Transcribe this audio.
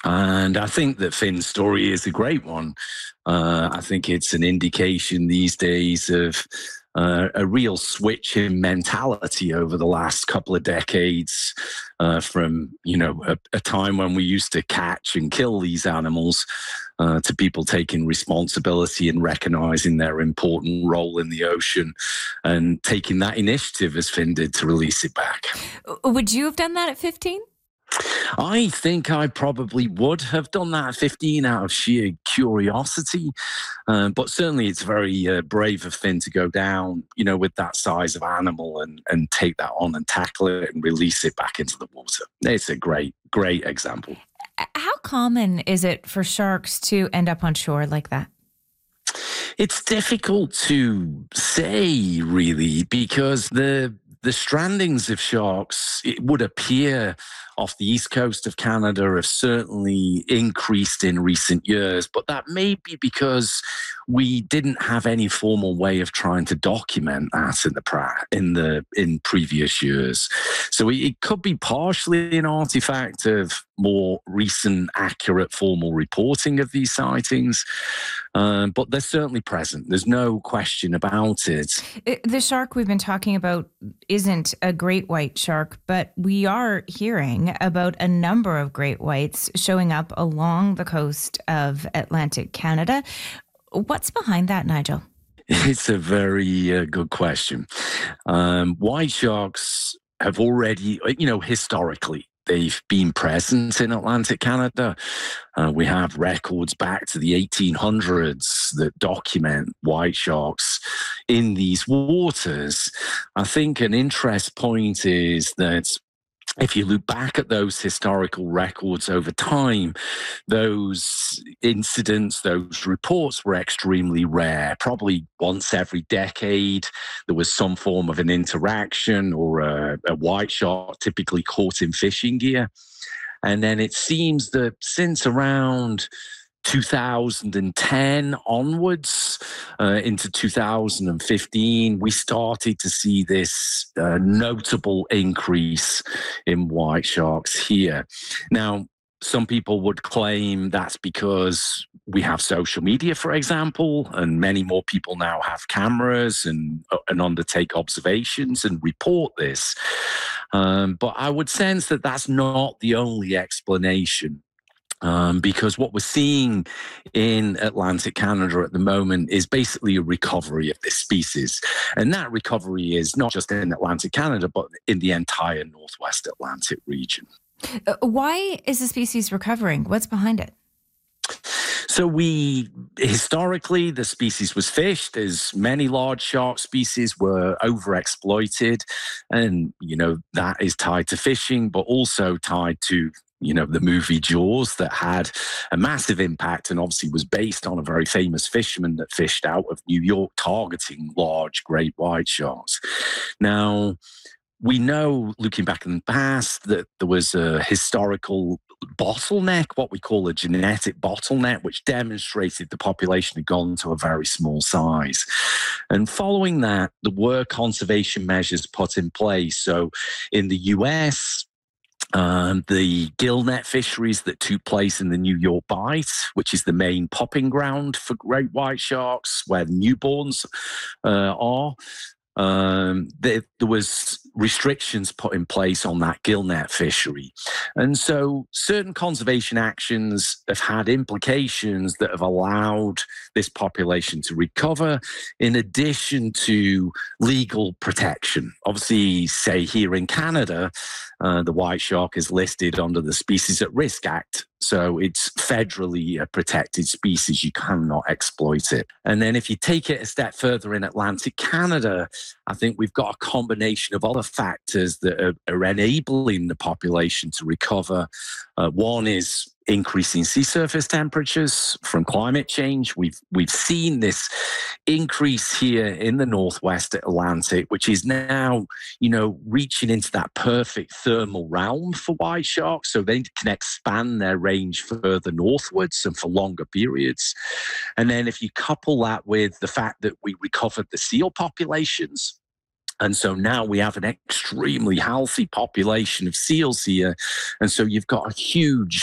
And I think that Finn's story is a great one. I think it's an indication these days of a real switch in mentality over the last couple of decades, from a time when we used to catch and kill these animals, to people taking responsibility and recognizing their important role in the ocean and taking that initiative, as Finn did, to release it back. Would you have done that at 15? I think I probably would have done that at 15 out of sheer curiosity. But certainly it's very brave of Finn to go down, with that size of animal and take that on and tackle it and release it back into the water. It's a great, great example. How common is it for sharks to end up on shore like that? It's difficult to say, really, because the strandings of sharks, it would appear, off the east coast of Canada have certainly increased in recent years, but that may be because we didn't have any formal way of trying to document that in previous years. So it could be partially an artifact of more recent, accurate, formal reporting of these sightings, but they're certainly present. There's no question about it. The shark we've been talking about isn't a great white shark, but we are hearing about a number of great whites showing up along the coast of Atlantic Canada. What's behind that, Nigel? It's a very good question. White sharks have already, historically, they've been present in Atlantic Canada. We have records back to the 1800s that document white sharks in these waters. I think an interest point is that if you look back at those historical records over time, those incidents, those reports were extremely rare. Probably once every decade, there was some form of an interaction or a white shark typically caught in fishing gear. And then it seems that since around 2010 onwards, into 2015, we started to see this notable increase in white sharks here. Now, some people would claim that's because we have social media, for example, and many more people now have cameras and undertake observations and report this. But I would sense that that's not the only explanation. Because what we're seeing in Atlantic Canada at the moment is basically a recovery of this species. And that recovery is not just in Atlantic Canada, but in the entire Northwest Atlantic region. Why is the species recovering? What's behind it? So historically, the species was fished as many large shark species were overexploited. And, that is tied to fishing, but also tied to the movie Jaws, that had a massive impact and obviously was based on a very famous fisherman that fished out of New York targeting large great white sharks. Now, we know, looking back in the past, that there was a historical bottleneck, what we call a genetic bottleneck, which demonstrated the population had gone to a very small size. And following that, there were conservation measures put in place. So in the US, the gillnet fisheries that took place in the New York Bight, which is the main popping ground for great white sharks, where newborns are. There was restrictions put in place on that gillnet fishery. And so certain conservation actions have had implications that have allowed this population to recover, in addition to legal protection. Obviously, say here in Canada, the white shark is listed under the Species at Risk Act. So it's federally a protected species. You cannot exploit it. And then if you take it a step further in Atlantic Canada, I think we've got a combination of other factors that are enabling the population to recover. One is increasing sea surface temperatures from climate change. We've seen this increase here in the Northwest Atlantic, which is now, reaching into that perfect thermal realm for white sharks, so they can expand their range further northwards and for longer periods. And then if you couple that with the fact that we recovered the seal populations, and so now we have an extremely healthy population of seals here. And so you've got a huge